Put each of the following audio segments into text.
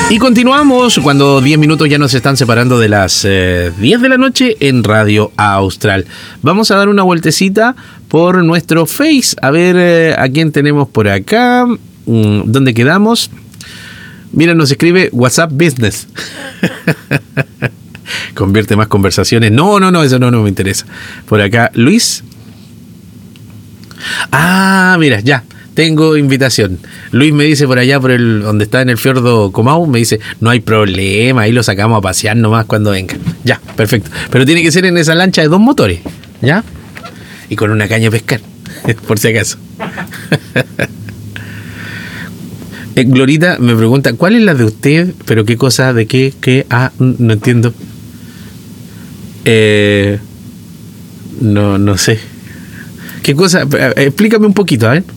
Y continuamos cuando 10 minutos ya nos están separando de las 10 de la noche en Radio Austral. Vamos a dar una vueltecita por nuestro Face, a ver a quién tenemos por acá, dónde quedamos. Mira, nos escribe WhatsApp Business. Convierte más conversaciones. No, eso no me interesa. Por acá, Luis. Ah, mira, ya. Tengo invitación. Luis me dice por allá, por el donde está en el fiordo Comau, me dice, no hay problema, ahí lo sacamos a pasear nomás cuando venga. Ya, perfecto. Pero tiene que ser en esa lancha de 2 motores, ¿ya? Y con una caña de pescar, por si acaso. Glorita me pregunta, ¿cuál es la de usted? ¿Pero qué cosa? ¿De qué? ¿Qué? Ah, no entiendo. No sé. ¿Qué cosa? Explícame un poquito, a ver.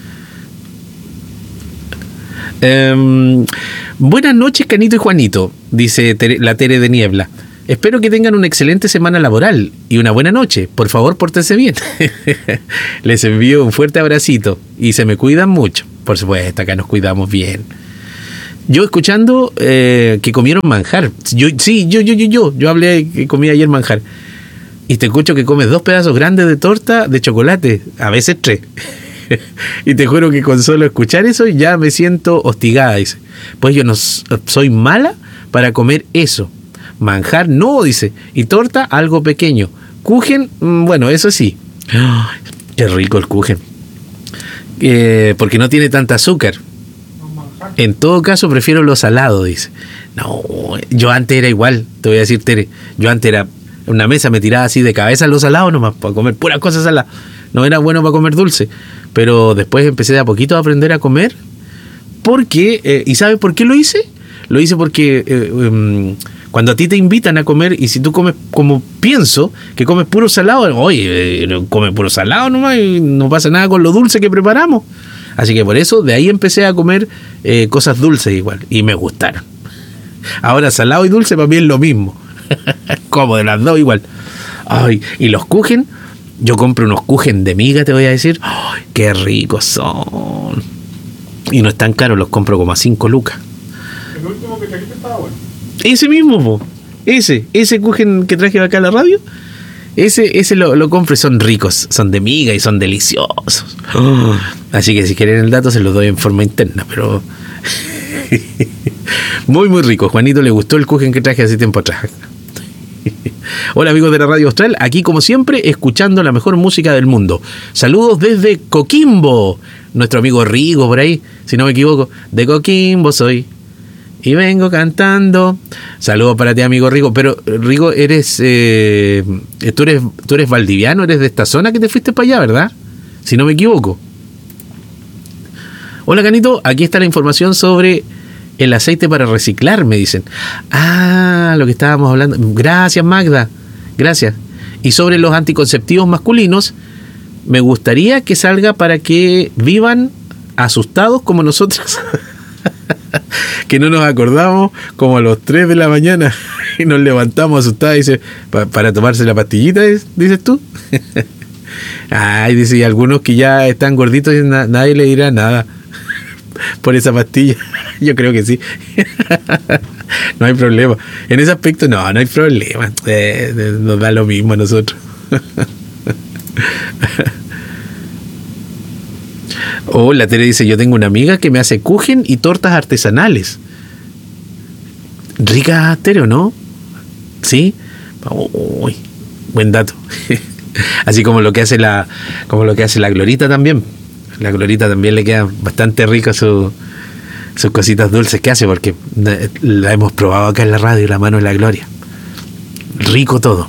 Buenas noches, Canito y Juanito, dice la Tere de Niebla. Espero que tengan una excelente semana laboral y una buena noche. Por favor, pórtense bien. Les envío un fuerte abracito y se me cuidan mucho. Por supuesto, acá nos cuidamos bien. Yo escuchando que comieron manjar. Yo hablé que comí ayer manjar. Y te escucho que comes 2 pedazos grandes de torta de chocolate, a veces 3. Y te juro que con solo escuchar eso ya me siento hostigada, dice. Pues yo no soy mala para comer eso. Manjar no, dice. Y torta, algo pequeño. Kuchen, bueno, eso sí. Oh, qué rico el Kuchen. Porque no tiene tanta azúcar. En todo caso prefiero lo salado, dice. No, yo antes era igual. Te voy a decir, Tere, yo antes era una mesa, me tiraba así de cabeza lo salado nomás, para comer puras cosas saladas. No era bueno para comer dulce. Pero después empecé de a poquito a aprender a comer. Porque, ¿y sabes por qué lo hice? Lo hice porque cuando a ti te invitan a comer, y si tú comes como pienso, que comes puro salado, oye, come puro salado nomás y no pasa nada con lo dulce que preparamos. Así que por eso de ahí empecé a comer cosas dulces igual, y me gustaron. Ahora salado y dulce para mí es lo mismo. Como de las dos igual. Ay, y los Kuchen, yo compro unos Kuchen de miga, te voy a decir. Ay, qué ricos son. Y no es tan caro, los compro como a 5 lucas. El último que trajiste estaba bueno. Ese mismo, po. Ese Kuchen que traje acá a la radio, ese lo compro y son ricos, son de miga y son deliciosos. Oh. Así que si quieren el dato se los doy en forma interna, pero muy muy rico. Juanito le gustó el Kuchen que traje hace tiempo atrás. Hola amigos de la Radio Austral, aquí como siempre escuchando la mejor música del mundo. Saludos desde Coquimbo. Nuestro amigo Rigo por ahí, si no me equivoco. De Coquimbo soy y vengo cantando. Saludos para ti, amigo Rigo. Pero Rigo, eres tú eres valdiviano, eres de esta zona que te fuiste para allá, ¿verdad? Si no me equivoco. Hola Canito, aquí está la información sobre el aceite para reciclar, me dicen. Ah, lo que estábamos hablando. Gracias, Magda. Gracias. Y sobre los anticonceptivos masculinos, me gustaría que salga para que vivan asustados como nosotros. Que no nos acordamos como a los 3 de la mañana y nos levantamos asustados, dice, para tomarse la pastillita, dices tú. Ay, dice, y algunos que ya están gorditos y nadie le dirá nada por esa pastilla. Yo creo que sí. No hay problema. En ese aspecto no hay problema. Nos da lo mismo a nosotros. Oh, la Tere dice, yo tengo una amiga que me hace Kuchen y tortas artesanales. Rica, Tere, ¿o no? ¿Sí? Uy, buen dato. Así como lo que hace la Glorita también. La Glorita también le queda bastante rica sus cositas dulces que hace, porque la hemos probado acá en la radio, la mano de la Gloria. Rico todo.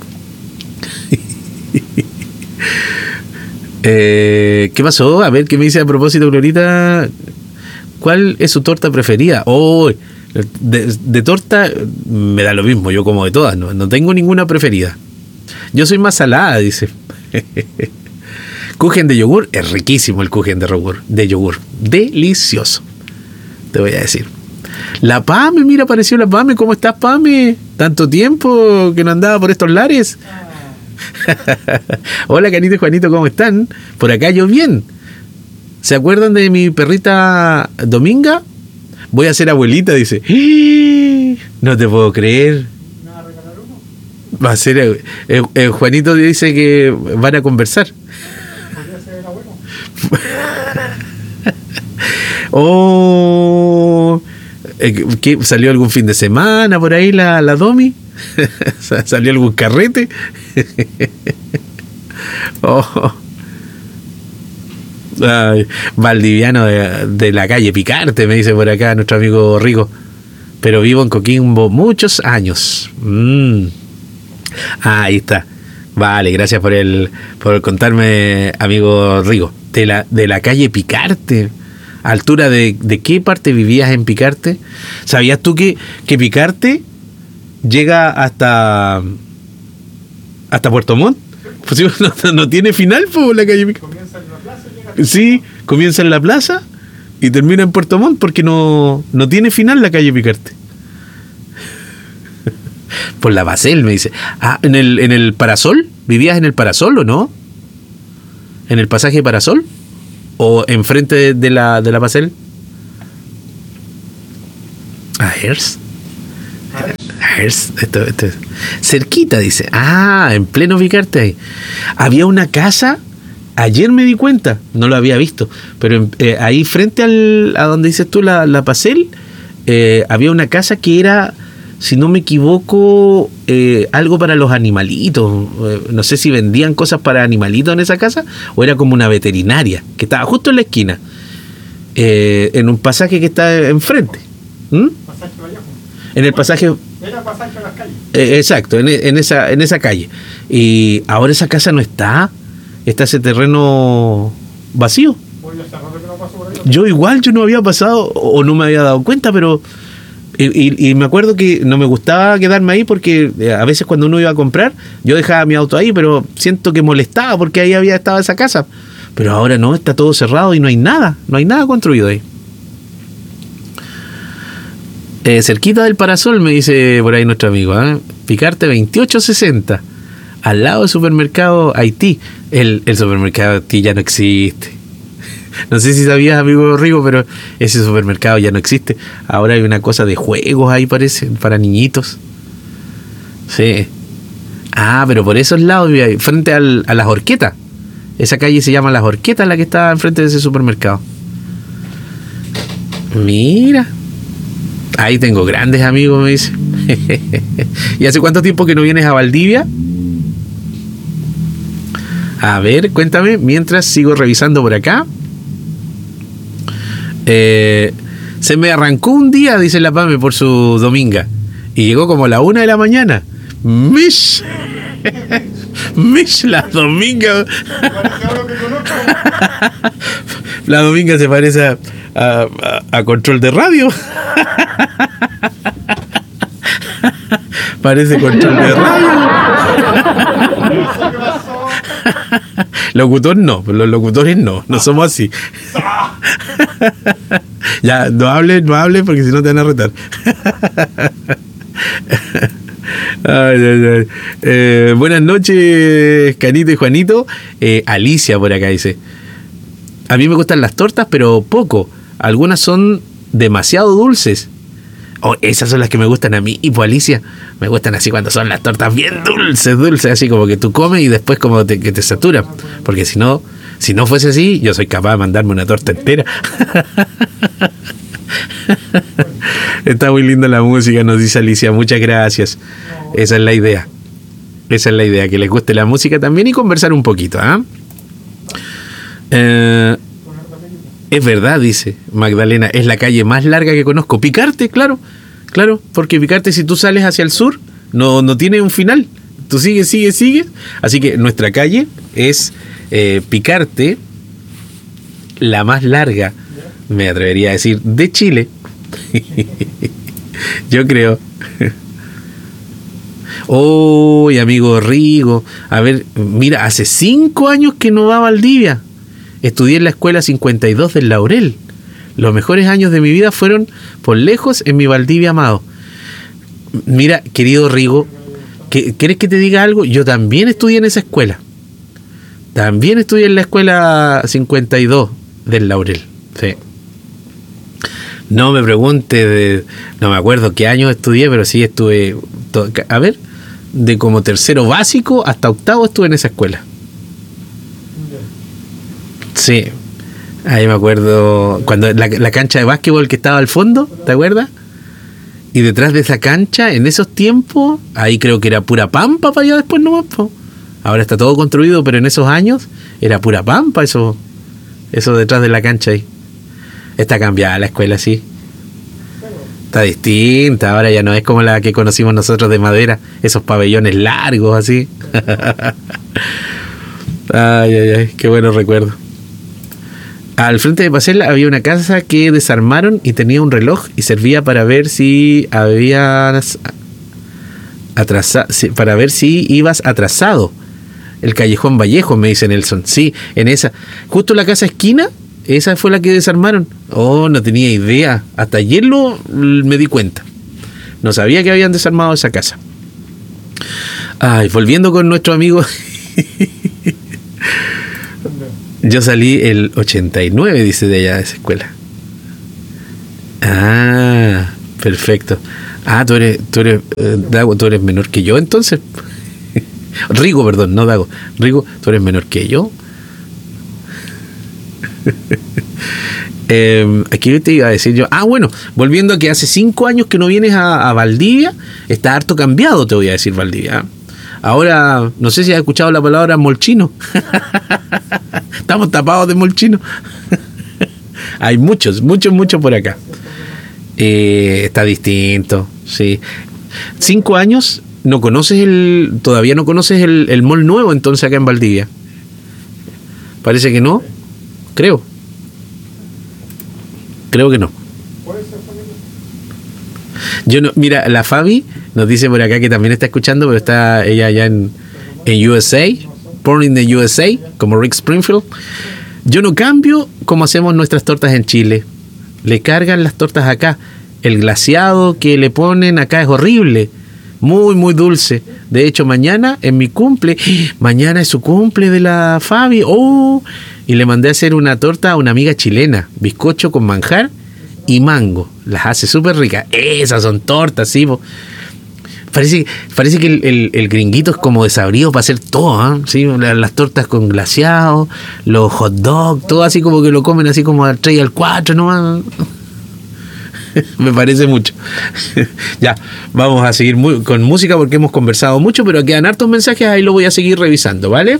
¿Qué pasó? A ver, ¿qué me dice a propósito, Glorita? ¿Cuál es su torta preferida? Oh, de torta me da lo mismo, yo como de todas, no tengo ninguna preferida. Yo soy más salada, dice. Kuchen de yogur, es riquísimo el Kuchen de yogur. Delicioso, te voy a decir. La Pame, mira, apareció la Pame. ¿Cómo estás, Pame? Tanto tiempo que no andaba por estos lares. Hola, Canito y Juanito, ¿cómo están? Por acá yo bien. ¿Se acuerdan de mi perrita Dominga? Voy a ser abuelita, dice. No te puedo creer. ¿Me vas a regalar uno? Va a ser... Juanito dice que van a conversar. Podría ser el abuelo. Oh, ¿qué? ¿Salió algún fin de semana por ahí la Domi? ¿Salió algún carrete? Oh. Ay, valdiviano de la calle Picarte, me dice por acá nuestro amigo Rigo. Pero vivo en Coquimbo muchos años. Ahí está. Vale, gracias por contarme, amigo Rigo. De la calle Picarte. ¿Altura de qué parte vivías en Picarte? ¿Sabías tú que Picarte llega hasta Puerto Montt? Pues sí, no tiene final, pues, la calle Picarte. Comienza en la plaza y llega. Sí, comienza en la plaza y termina en Puerto Montt porque no tiene final la calle Picarte. Por la Basel, me dice. Ah, ¿en el Parasol? ¿Vivías en el Parasol o no? ¿En el pasaje Parasol? ¿O enfrente de la Basel? A Hers. Esto. Cerquita, dice. Ah, en pleno Picarte ahí. Había una casa, ayer me di cuenta, no lo había visto, pero ahí frente a donde dices tú la Pasel, había una casa que era, si no me equivoco, algo para los animalitos. No sé si vendían cosas para animalitos en esa casa o era como una veterinaria que estaba justo en la esquina, en un pasaje que está enfrente. Pasaje Vallejo. En el pasaje... Era pasaje a las calles. Exacto, en esa calle. Y ahora esa casa no está. Está ese terreno vacío. Hoy hace rato que no paso por ahí. Yo no había pasado o no me había dado cuenta, pero... Y me acuerdo que no me gustaba quedarme ahí porque a veces cuando uno iba a comprar, yo dejaba mi auto ahí, pero siento que molestaba porque ahí había estado esa casa. Pero ahora no, está todo cerrado y no hay nada construido ahí. Cerquita del Parasol, me dice por ahí nuestro amigo, Picarte 2860, al lado del supermercado Haití. El supermercado Haití ya no existe. No sé si sabías, amigo Rigo, pero ese supermercado ya no existe. Ahora hay una cosa de juegos ahí, parece, para niñitos. Sí. Ah, pero por esos lados, frente a las Horquetas. Esa calle se llama Las Horquetas, la que está enfrente de ese supermercado. Mira. Ahí tengo grandes amigos, me dice. ¿Y hace cuánto tiempo que no vienes a Valdivia? A ver, cuéntame, mientras sigo revisando por acá. Se me arrancó un día, dice la Pame, por su dominga. Y llegó como a la 1 de la mañana. Mish, la dominga. Parece algo que conozco. La dominga se parece a control de radio. Parece control de radio. ¿Qué pasó? Locutor no, los locutores no somos así. Ya, no hables porque si no te van a retar. Ay. Buenas noches, Canito y Juanito. Alicia por acá dice: a mí me gustan las tortas, pero poco. Algunas son demasiado dulces. Esas son las que me gustan a mí. Y pues, Alicia, me gustan así cuando son las tortas bien dulces, así como que tú comes y después como que te saturan. Porque si no fuese así, yo soy capaz de mandarme una torta entera. Está muy linda la música, nos dice Alicia. Muchas gracias. Esa es la idea. Que les guste la música también y conversar un poquito. Es verdad, dice Magdalena, es la calle más larga que conozco. Picarte, claro, porque Picarte, si tú sales hacia el sur, no tiene un final. Tú sigues. Así que nuestra calle es Picarte, la más larga, me atrevería a decir, de Chile. Yo creo. Amigo Rigo, a ver, mira, hace 5 años que no va a Valdivia. Estudié en la escuela 52 del Laurel. Los mejores años de mi vida fueron, por lejos, en mi Valdivia amado. Mira, querido Rigo, ¿quieres que te diga algo? Yo también estudié en esa escuela. También estudié en la escuela 52 del Laurel. Sí. No me pregunte no me acuerdo qué año estudié, pero sí estuve, a ver, de como tercero básico hasta octavo estuve en esa escuela. Sí, ahí me acuerdo cuando la cancha de básquetbol que estaba al fondo, ¿te acuerdas? Y detrás de esa cancha, en esos tiempos, ahí creo que era pura pampa para allá después nomás, po. Ahora está todo construido, pero en esos años era pura pampa eso detrás de la cancha ahí. Está cambiada la escuela, sí. Está distinta, ahora ya no es como la que conocimos nosotros de madera, esos pabellones largos así. Ay, qué buenos recuerdos. Al frente de Pacel había una casa que desarmaron y tenía un reloj y servía para ver si habías atrasado, para ver si ibas atrasado. El Callejón Vallejo, me dice Nelson. Sí, en esa, justo la casa esquina, esa fue la que desarmaron. Oh, no tenía idea. Hasta ayer me di cuenta. No sabía que habían desarmado esa casa. Ay, volviendo con nuestro amigo. Yo salí el 89, dice, de allá de esa escuela. Ah, perfecto. Ah, tú eres Dago, tú eres menor que yo, entonces. Rigo, perdón, no Dago. Rigo, tú eres menor que yo. Aquí te iba a decir yo. Ah, bueno, volviendo a que hace 5 años que no vienes a Valdivia, está harto cambiado, te voy a decir, Valdivia. Ahora, no sé si has escuchado la palabra molchino. Estamos tapados de molchino. Hay muchos por acá. Está distinto, sí. 5 años, todavía no conoces el mall nuevo entonces acá en Valdivia. Parece que no, creo que no. Yo no, mira, la Fabi nos dice por acá que también está escuchando, pero está ella allá en USA, born in the USA, como Rick Springfield. Yo no cambio como hacemos nuestras tortas en Chile. Le cargan las tortas acá. El glaseado que le ponen acá es horrible, muy, muy dulce. De hecho, mañana es mi cumple. Mañana es su cumple de la Fabi. Oh, y le mandé a hacer una torta a una amiga chilena, bizcocho con manjar y mango. Las hace súper ricas. Esas son tortas, sí, po. Parece que el gringuito es como desabrido para hacer todo, ¿eh? ¿Sí? Las tortas con glaseado, los hot dogs, todo así como que lo comen así como al 3 y al 4 nomás. Me parece mucho. Ya, vamos a seguir con música porque hemos conversado mucho, pero quedan hartos mensajes, ahí lo voy a seguir revisando, ¿vale?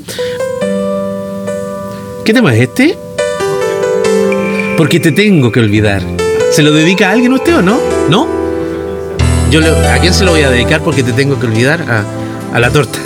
¿Qué tema es este? Porque te tengo que olvidar. ¿Se lo dedica a alguien usted o no? ¿No? ¿A quién se lo voy a dedicar porque te tengo que olvidar? A la torta.